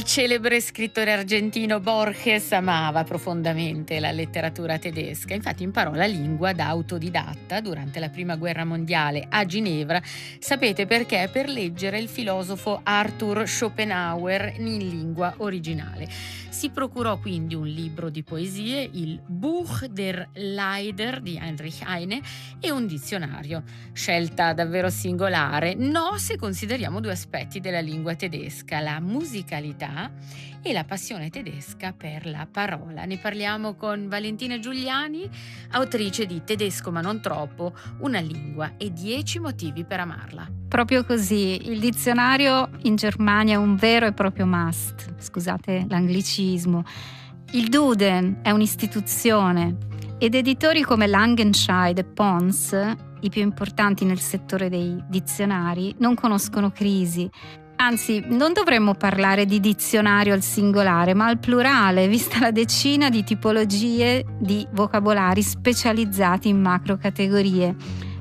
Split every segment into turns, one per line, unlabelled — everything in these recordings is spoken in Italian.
celebre scrittore argentino Borges amava profondamente la letteratura tedesca. Infatti imparò la lingua da autodidatta durante la Prima Guerra Mondiale a Ginevra. Sapete perché? Per leggere il filosofo Arthur Schopenhauer in lingua originale. Si procurò quindi un libro di poesie, il Buch der Lieder di Heinrich Heine, e un dizionario. Scelta davvero singolare, no, se consideriamo due aspetti della lingua tedesca, la musicalità e la passione tedesca per la parola. Ne parliamo con Valentina Giuliani, autrice di Tedesco ma non troppo, una lingua e 10 motivi per amarla.
Proprio così, il dizionario in Germania è un vero e proprio must, scusate l'anglicismo. Il Duden è un'istituzione ed editori come Langenscheidt e Pons, i più importanti nel settore dei dizionari, non conoscono crisi. Anzi, non dovremmo parlare di dizionario al singolare, ma al plurale, vista la decina di tipologie di vocabolari specializzati in macrocategorie.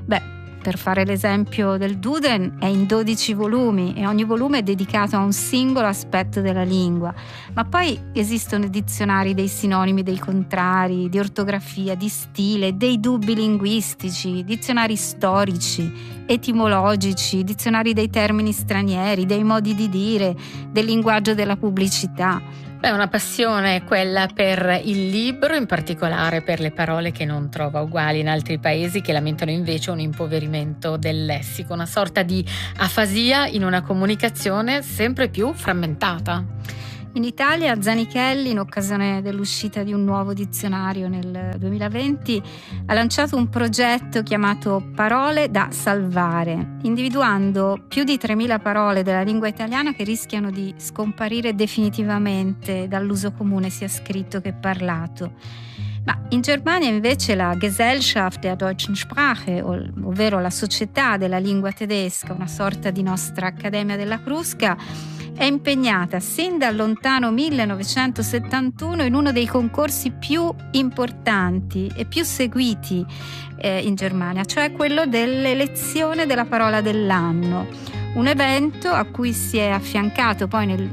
Per fare l'esempio del Duden, è in 12 volumi e ogni volume è dedicato a un singolo aspetto della lingua. Ma poi esistono dizionari dei sinonimi, dei contrari, di ortografia, di stile, dei dubbi linguistici, dizionari storici, etimologici, dizionari dei termini stranieri, dei modi di dire, del linguaggio della pubblicità.
Una passione quella per il libro, in particolare per le parole che non trova uguali in altri paesi, che lamentano invece un impoverimento del lessico, una sorta di afasia in una comunicazione sempre più frammentata.
In Italia Zanichelli, in occasione dell'uscita di un nuovo dizionario nel 2020, ha lanciato un progetto chiamato Parole da salvare, individuando più di 3.000 parole della lingua italiana che rischiano di scomparire definitivamente dall'uso comune sia scritto che parlato. Ma in Germania invece la Gesellschaft der deutschen Sprache, ovvero la Società della Lingua Tedesca, una sorta di nostra Accademia della Crusca, è impegnata sin dal lontano 1971 in uno dei concorsi più importanti e più seguiti in Germania, cioè quello dell'elezione della parola dell'anno. Un evento a cui si è affiancato poi nel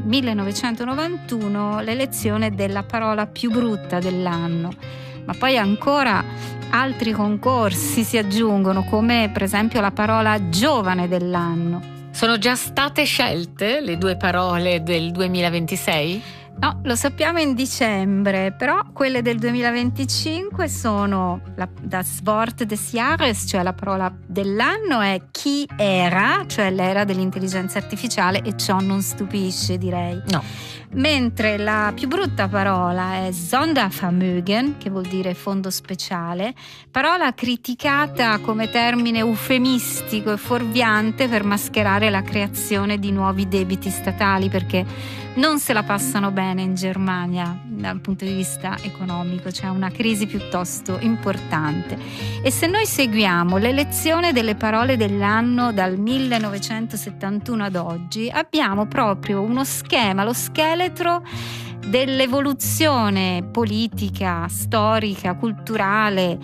1991 l'elezione della parola più brutta dell'anno. Ma poi ancora altri concorsi si aggiungono, come per esempio la parola giovane dell'anno.
Sono già state scelte le 2 parole del 2026?
No, lo sappiamo in dicembre, però quelle del 2025 sono das Wort des Jahres, cioè la parola dell'anno è chi era, cioè l'era dell'intelligenza artificiale, e ciò non stupisce, direi.
No.
Mentre la più brutta parola è Sondervermögen, che vuol dire fondo speciale, parola criticata come termine eufemistico e fuorviante per mascherare la creazione di nuovi debiti statali, perché non se la passano bene in Germania dal punto di vista economico, c'è una crisi piuttosto importante. E se noi seguiamo l'elezione delle parole dell'anno dal 1971 ad oggi, abbiamo proprio uno schema, lo scheletro dell'evoluzione politica, storica, culturale,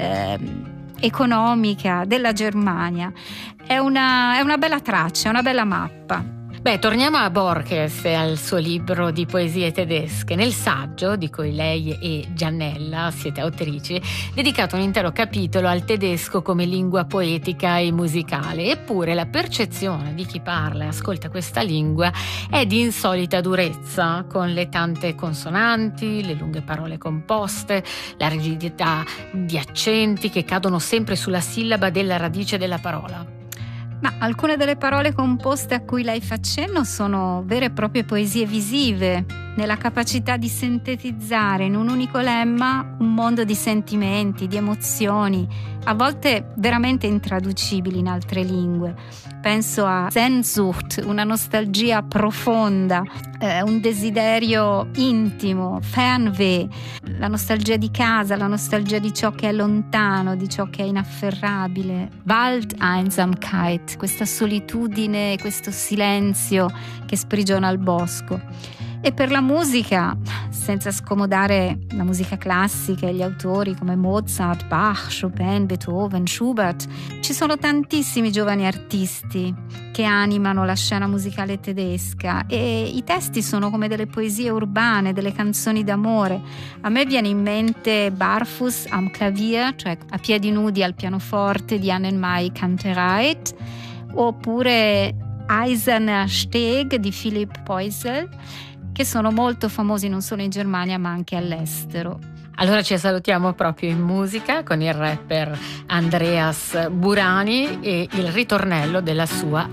economica della Germania. È una bella traccia, è una bella mappa.
Torniamo a Borges e al suo libro di poesie tedesche. Nel saggio, di cui lei e Giannella siete autrici, dedicato un intero capitolo al tedesco come lingua poetica e musicale. Eppure la percezione di chi parla e ascolta questa lingua è di insolita durezza, con le tante consonanti, le lunghe parole composte, la rigidità di accenti che cadono sempre sulla sillaba della radice della parola.
Ma alcune delle parole composte a cui lei fa cenno sono vere e proprie poesie visive, nella capacità di sintetizzare in un unico lemma un mondo di sentimenti, di emozioni, a volte veramente intraducibili in altre lingue. Penso a Sehnsucht, una nostalgia profonda, un desiderio intimo, Fernweh, la nostalgia di casa, la nostalgia di ciò che è lontano, di ciò che è inafferrabile, Waldeinsamkeit, questa solitudine, questo silenzio che sprigiona il bosco. E per la musica, senza scomodare la musica classica e gli autori come Mozart, Bach, Chopin, Beethoven, Schubert. Ci sono tantissimi giovani artisti che animano la scena musicale tedesca e i testi sono come delle poesie urbane, delle canzoni d'amore. A me viene in mente Barfuß am Klavier, cioè a piedi nudi al pianoforte di Annemarie Kantereit, oppure Eiserner Steg di Philipp Poisel, che sono molto famosi non solo in Germania ma anche all'estero.
Allora ci salutiamo proprio in musica con il rapper Andreas Burani e il ritornello della sua